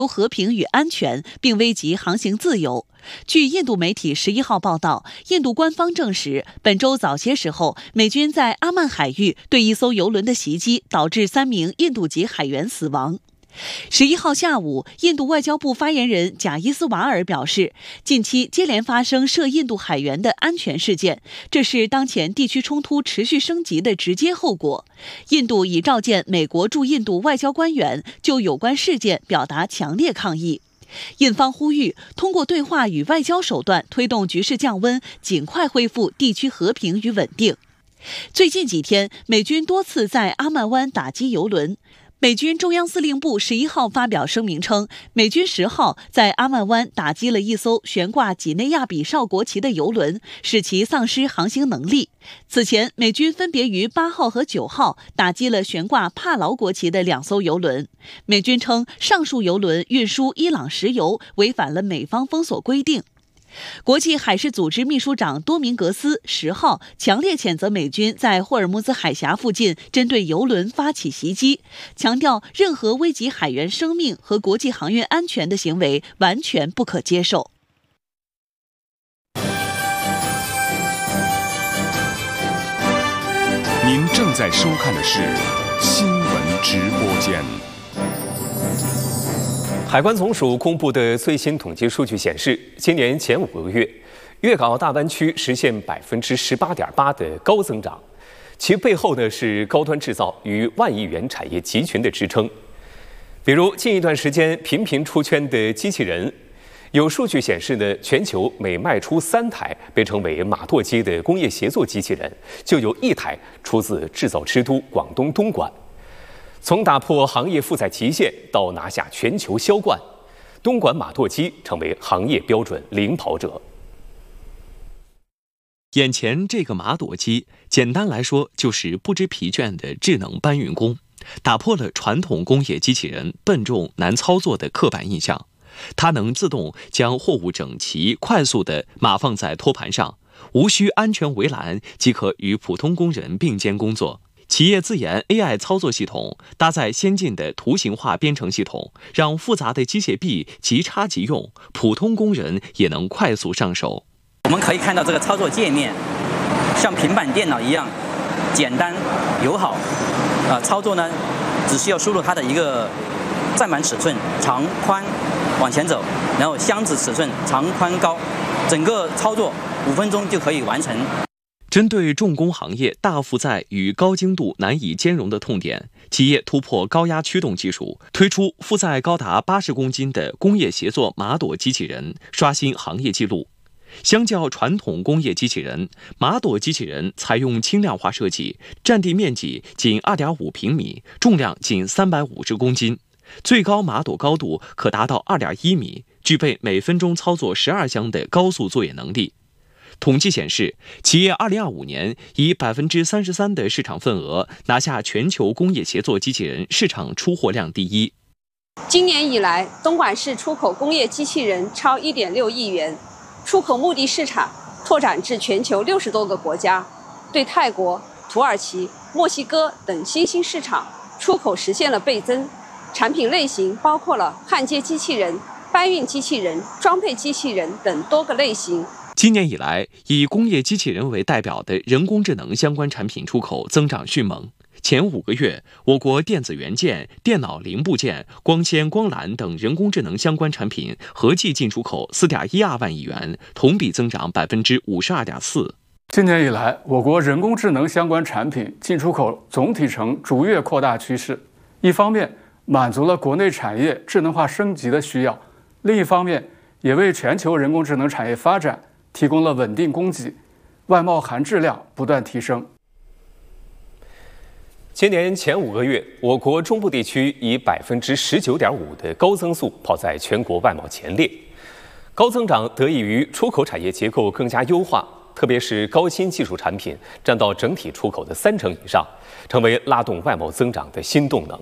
和平与安全，并危及航行自由。据印度媒体11号报道，印度官方证实，本周早些时候，美军在阿曼海域对一艘油轮的袭击，导致3名印度籍海员死亡。11号下午，印度外交部发言人贾伊斯瓦尔表示，近期接连发生涉印度海员的安全事件，这是当前地区冲突持续升级的直接后果。印度已召见美国驻印度外交官员，就有关事件表达强烈抗议。印方呼吁通过对话与外交手段推动局势降温，尽快恢复地区和平与稳定。最近几天，美军多次在阿曼湾打击油轮。美军中央司令部11号发表声明称，美军10号在阿曼湾打击了一艘悬挂几内亚比绍国旗的油轮，使其丧失航行能力。此前，美军分别于8号和9号打击了悬挂帕劳国旗的2艘油轮。美军称，上述油轮运输伊朗石油，违反了美方封锁规定。国际海事组织秘书长多明格斯10号强烈谴责美军在霍尔木兹海峡附近针对油轮发起袭击，强调任何危及海员生命和国际航运安全的行为完全不可接受。 您正在收看的是新闻直播间。 海关总署公布的最新统计数据显示，今年前5个月，粤港澳大湾区实现18.8%的高增长，其背后呢是高端制造与1万亿元产业集群的支撑。比如近一段时间频频出圈的机器人，有数据显示呢，全球每卖出3台被称为马舵机的工业协作机器人，就有1台出自制造之都广东东莞。从打破行业负载极限到拿下全球销冠，东莞马舵机成为行业标准领跑者。 眼前这个马舵机，简单来说就是不知疲倦的智能搬运工，打破了传统工业机器人笨重难操作的刻板印象。它能自动将货物整齐快速地码放在托盘上，无需安全围栏即可与普通工人并肩工作。企业自研 AI 操作系统搭载先进的图形化编程系统，让复杂的机械臂即插即用，普通工人也能快速上手。 我们可以看到这个操作界面像平板电脑一样简单友好，操作呢只需要输入它的一个站板尺寸、长宽往前走，然后箱子尺寸、长宽高，整个操作5分钟就可以完成。 针对重工行业大负载与高精度难以兼容的痛点，企业突破高压驱动技术，推出负载高达80公斤的工业协作马舵机器人，刷新行业纪录。相较传统工业机器人，马舵机器人采用轻量化设计，占地面积仅2.5平米，重量仅350公斤，最高马舵高度可达到2.1米，具备每分钟操作12箱的高速作业能力。统计显示，企业2025年以33%的市场份额拿下全球工业协作机器人市场出货量第1。 今年以来，东莞市出口工业机器人超1.6亿元，出口目的市场拓展至全球60多个国家，对泰国、土耳其、墨西哥等新兴市场出口实现了倍增。产品类型包括了焊接机器人、搬运机器人、装配机器人等多个类型。 今年以来，以工业机器人为代表的人工智能相关产品出口增长迅猛。前5个月，我国电子元件、电脑零部件、光纤、光缆等人工智能相关产品合计进出口4.12万亿元，同比增长52.4%。 今年以来，我国人工智能相关产品进出口总体呈逐月扩大趋势。一方面，满足了国内产业智能化升级的需要；另一方面，也为全球人工智能产业发展提供了稳定供给，外贸含质量不断提升。 今年前5个月，我国中部地区以19.5%的高增速跑在全国外贸前列。高增长得益于出口产业结构更加优化，特别是高新技术产品占到整体出口的30%以上，成为拉动外贸增长的新动能。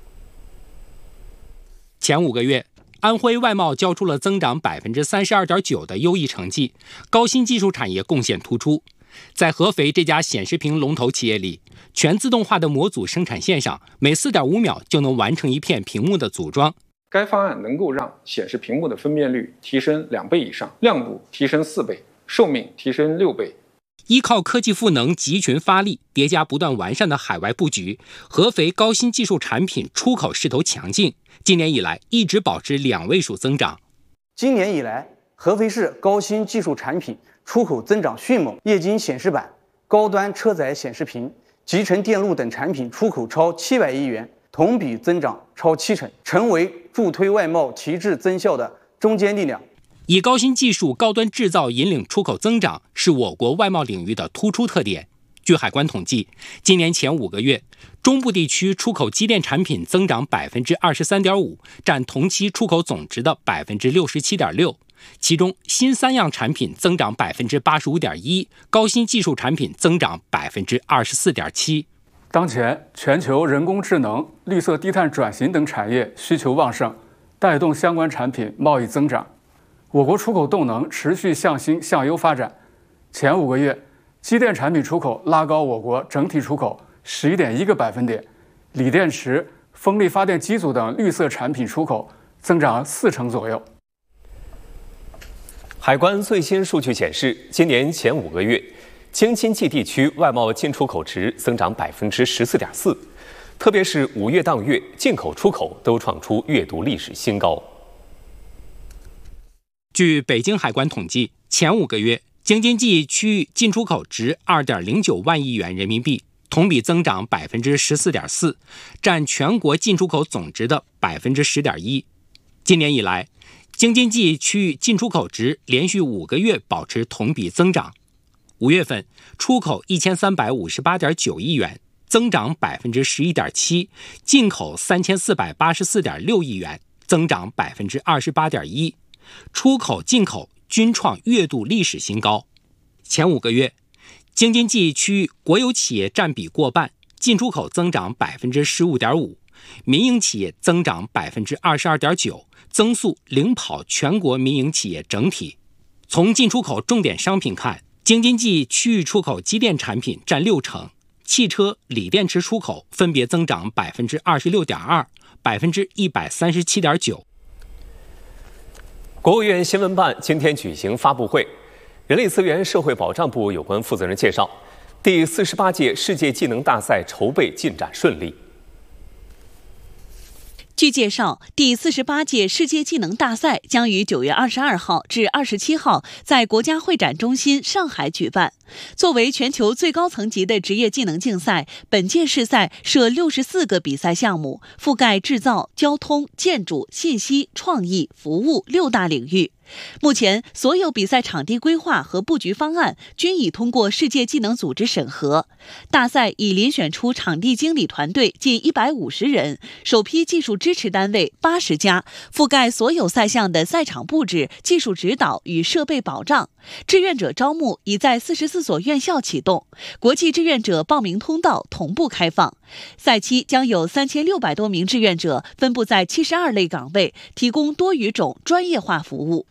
前5个月，安徽外贸交出了增长32.9%的优异成绩，高新技术产业贡献突出。在合肥这家显示屏龙头企业里，全自动化的模组生产线上，每4.5秒就能完成一片屏幕的组装。 该方案能够让显示屏幕的分辨率提升2倍以上，亮度提升4倍，寿命提升6倍。 依靠科技赋能集群发力，叠加不断完善的海外布局，合肥高新技术产品出口势头强劲，今年以来一直保持2位数增长。 今年以来，合肥市高新技术产品出口增长迅猛，液晶显示板、高端车载显示屏、集成电路等产品出口超700亿元，同比增长超70%，成为助推外贸提质增效的中坚力量。 以高新技术、高端制造引领出口增长，是我国外贸领域的突出特点。据海关统计，今年前5个月，中部地区出口机电产品增长23.5%，占同期出口总值的67.6%。其中，新3样产品增长85.1%，高新技术产品增长24.7%。 当前，全球人工智能、绿色低碳转型等产业需求旺盛，带动相关产品贸易增长。我国出口动能持续向新向优发展。前5个月，机电产品出口拉高我国整体出口11.1个百分点，锂电池、风力发电机组等绿色产品出口增长40%左右。 海关最新数据显示，今年前5个月，京津冀地区外贸进出口值增长14.4%，特别是5月当月，进口出口都创出月度历史新高。 据北京海关统计，前5个月，京津冀区域进出口值2.09万亿元人民币，同比增长14.4%，占全国进出口总值的10.1%。今年以来，京津冀区域进出口值连续5个月保持同比增长。5月份出口1358.9亿元，增长11.7%，进口3484.6亿元，增长28.1%。出口、进口均创月度历史新高。前5个月，京津冀区域国有企业占比过半，进出口增长15.5%，民营企业增长22.9%，增速领跑全国民营企业整体。从进出口重点商品看，京津冀区域出口机电产品占60%，汽车、锂电池出口分别增长26.2%、137.9%。 国务院新闻办今天举行发布会，人力资源社会保障部有关负责人介绍，第48届世界技能大赛筹备进展顺利。 据介绍，第48届世界技能大赛将于9月22号至27号在国家会展中心上海举办。作为全球最高层级的职业技能竞赛，本届世赛设64个比赛项目，覆盖制造、交通、建筑、信息、创意、服务6大领域。目前，所有比赛场地规划和布局方案均已通过世界技能组织审核。大赛已遴选出场地经理团队近150人，首批技术支持单位80家，覆盖所有赛项的赛场布置、技术指导与设备保障。志愿者招募已在44所院校启动，国际志愿者报名通道同步开放。赛期将有3600多名志愿者分布在72类岗位，提供多语种专业化服务。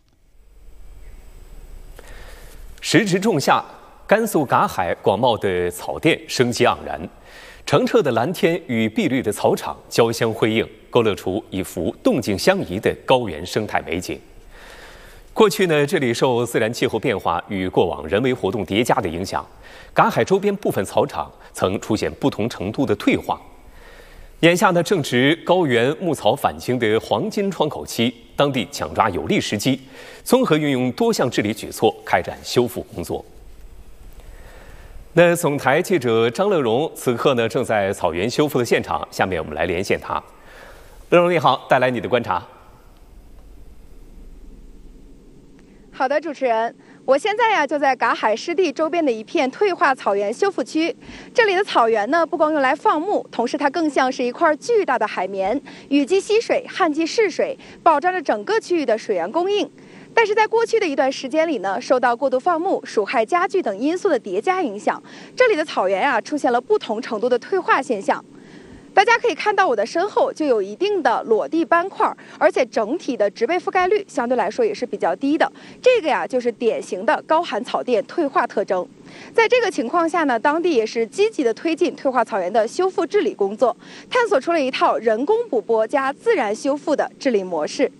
时值仲夏，甘肃尕海广袤的草甸生机盎然，澄澈的蓝天与碧绿的草场交相辉映，勾勒出一幅动静相宜的高原生态美景。过去呢，这里受自然气候变化与过往人为活动叠加的影响，尕海周边部分草场曾出现不同程度的退化。眼下呢，正值高原牧草返青的黄金窗口期，当地抢抓有利时机，综合运用多项治理举措，开展修复工作。那总台记者张乐荣此刻呢正在草原修复的现场，下面我们来连线他。乐荣你好，带来你的观察。 好的，主持人，我现在呀就在尕海湿地周边的一片退化草原修复区。这里的草原呢，不光用来放牧，同时它更像是一块巨大的海绵，雨季吸水，旱季蓄水，保障着整个区域的水源供应。但是在过去的一段时间里呢，受到过度放牧、鼠害加剧等因素的叠加影响，这里的草原呀出现了不同程度的退化现象。 大家可以看到我的身后就有一定的裸地斑块，而且整体的植被覆盖率相对来说也是比较低的。这个呀，就是典型的高寒草甸退化特征。在这个情况下呢，当地也是积极的推进退化草原的修复治理工作，探索出了一套人工补播加自然修复的治理模式。